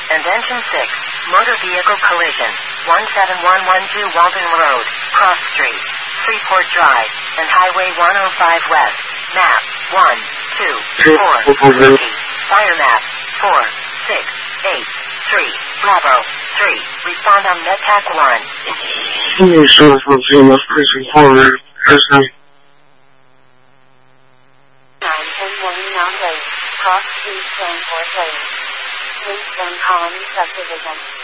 and engine 6, motor vehicle collision, 17112 Walden Road, Cross Street, Freeport Drive, and Highway 105 West, map 1, 2, 4, 50, fire map 4, 6, 8, 3, Bravo, 3, respond on NetTac 1. Cross Street, Transport Lane. Please then Colony Subdivision.